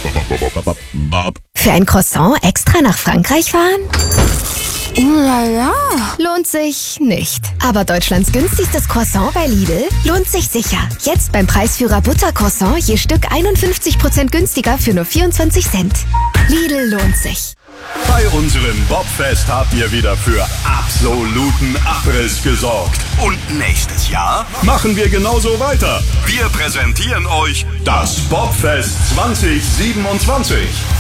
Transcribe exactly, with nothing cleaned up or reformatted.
Bob. Für ein Croissant extra nach Frankreich fahren? Oh la la. Lohnt sich nicht. Aber Deutschlands günstigstes Croissant bei Lidl lohnt sich sicher. Jetzt beim Preisführer Buttercroissant je Stück einundfünfzig Prozent günstiger für nur vierundzwanzig Cent. Lidl lohnt sich. Bei unserem Bobfest habt ihr wieder für absoluten Abriss gesorgt. Und nächstes Jahr machen wir genauso weiter. Wir präsentieren euch das Bobfest zwanzig siebenundzwanzig.